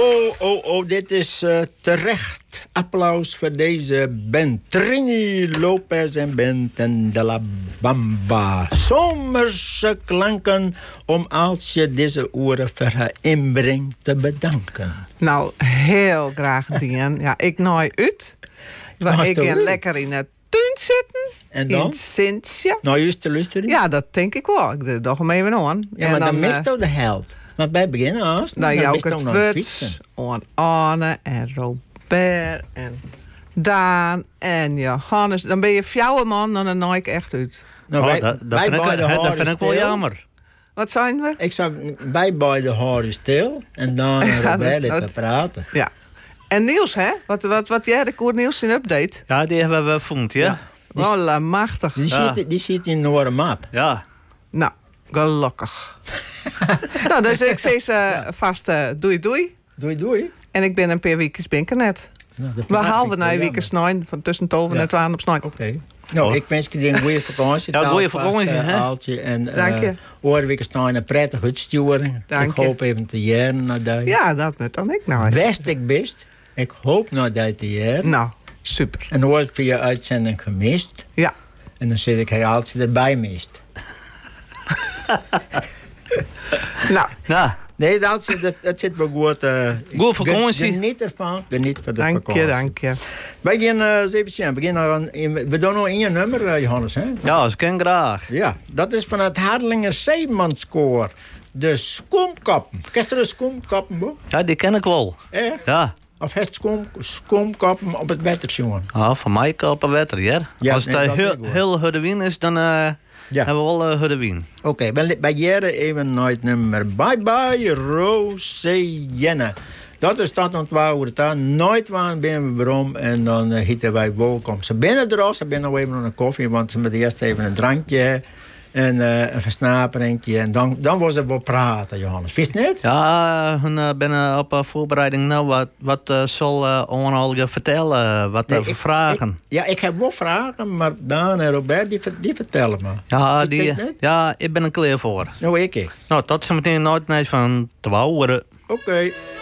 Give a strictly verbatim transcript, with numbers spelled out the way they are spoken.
Oh, oh, oh, dit is uh, terecht. Applaus voor deze band. Trini Lopez en band en de la Bamba. Zomerse klanken om als je deze oren voor haar inbrengt te bedanken. Nou, heel graag, Dien. Ja, ik nooi uit. Waar ik ga lekker in het tuin zitten. En dan? In Sintje. Nou, juist te luisteren? Ja, dat denk ik wel. Ik doe het nog even aan. Ja, maar dan, dan mist ook de held. Maar bij het begin als nou, dan jou bist het nog wordt fietsen. aan Anne en Robert en Daan en Johannes. Dan ben je fjouwe man, dan nooi ik echt uit. Nou, oh, wij, dat, dat, wij vind, ik, beide dat houden vind ik wel stil. jammer. Wat zijn we? Ik zou wij beide houden stil en dan en Ja, Robert dat- even dat- praten. Ja. En Niels, hè? Wat, wat, wat jij de Koer Niels in update? Ja, die hebben we gevonden, ja. Die- Oh, machtig. Die, Ja. zit, die zit in de map. Ja. Nou, gelukkig. Nou, dus ik zeg ze vast uh, doei doei. Doei doei. En ik ben een paar weken binkernet. Nou, dat We vind ik halen wel na jammer. weken snijn van tussen toven Ja. en twaalf op snijn. Oké. Nou, Oh. ik wens je een goede vakantie. Ja, goeie Alvast, vakantie, uh, hè? Aaltje. En Dank je. uh, oorweken staan een prettig uitsturen. Dank ik je. hoop even te jaren naar dat. Ja, dat moet dan ik nou. West ik best. Ik hoop naar dat te jaren. Nou, super. En dan wordt via uitzending gemist. Ja. En dan zit ik, hij Aaltje erbij mist. Nou, Nou, Nee, dat, dat, dat zit wel goed. Uh, Goeie vakantie. Geniet ervan. Geniet van de dank vakantie. je, dank je. Wij gaan, uh, even zien, we, beginnen aan, we doen nog één nummer, uh, Johannes. Hè? ja, dat ken ik graag. Ja, dat is van het Harlinger Zeemanskoor. De Skoomkappen. Ken je de Skoomkappen, Bo? Ja, die ken ik wel. Echt? Ja. Of heeft Skoom, Skoomkappen op het wettersjongen? Ah, van mij op een wetter, ja. Ja, Als het nee, uh, dat heel, weet ik wel. heel Hudewien is, dan uh, Ja. hebben we wel uh, Hudewien. Oké, okay, bij, bij Jere even nooit nummer. Bye bye, Roseanne. Dat is dat ontwouwen het aan. Nooit waan ben we waarom. En dan uh, hieten wij welkom. Ze binnen er al, ze binnen nog even nog een koffie. Want ze moeten eerst even een drankje. En uh, een versnaperingje. En dan, dan was het wel praten, Johannes. Vies niet? Ja, hun uh, ben uh, op uh, voorbereiding. Nou, wat, wat uh, zal uh, Onal vertellen? Wat uh, Nee, ik- vragen? ik- ja, ik heb wel vragen. Maar Daan en Robert, die, ver- die vertellen me. ja, Vies die, dit niet? ja, ik ben er klaar voor. Nou, ik. Nou, tot zometeen nooit niks van te wouden. Oké. Okay.